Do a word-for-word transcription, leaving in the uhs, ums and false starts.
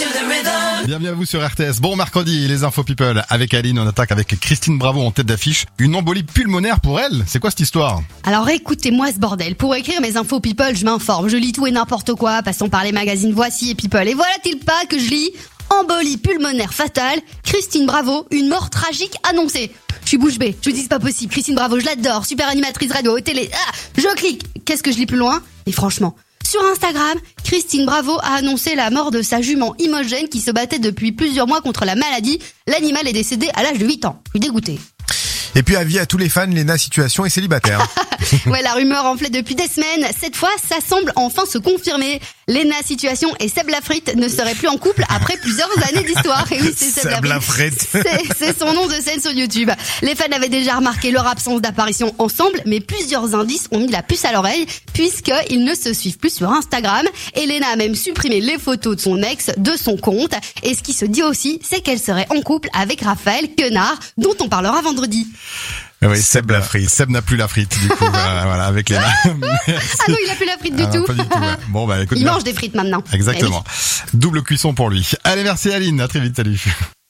Bienvenue à vous sur R T S. Bon mercredi, les infos people. Avec Aline, on attaque avec Christine Bravo en tête d'affiche. Une embolie pulmonaire pour elle. C'est quoi cette histoire? Alors écoutez-moi ce bordel. Pour écrire mes infos people, je m'informe. Je lis tout et n'importe quoi. Passons par les magazines Voici et People. Et voilà-t-il pas que je lis embolie pulmonaire fatale. Christine Bravo, une mort tragique annoncée. Je suis bouche bée. Je me dis c'est pas possible. Christine Bravo, je l'adore. Super animatrice radio, télé. Ah, je clique. Qu'est-ce que je lis plus loin? Et franchement, sur Instagram, Christine Bravo a annoncé la mort de sa jument Imogen qui se battait depuis plusieurs mois contre la maladie. L'animal est décédé à l'âge de huit ans. Je suis dégoûtée. Et puis avis à tous les fans, Léna Situation est célibataire. Ouais, la rumeur enflait depuis des semaines. Cette fois, ça semble enfin se confirmer. Léna Situation et Seb Lafrite ne seraient plus en couple après plusieurs années d'histoire. Et oui, c'est Seb, Seb Lafrite. C'est, c'est son nom de scène sur YouTube. Les fans avaient déjà remarqué leur absence d'apparition ensemble, mais plusieurs indices ont mis la puce à l'oreille puisqu'ils ne se suivent plus sur Instagram. Et Léna a même supprimé les photos de son ex de son compte. Et ce qui se dit aussi, c'est qu'elle serait en couple avec Raphaël Quenard, dont on parlera vendredi. Oui, Seb la frite. Seb n'a plus la frite, du coup, voilà, voilà, avec les Ah non, il a plus la frite du ah, tout. Pas du tout, ouais. Bon, bah, écoute. Il mange des frites maintenant. Exactement. Eh oui. Double cuisson pour lui. Allez, merci Aline. À très vite. Salut.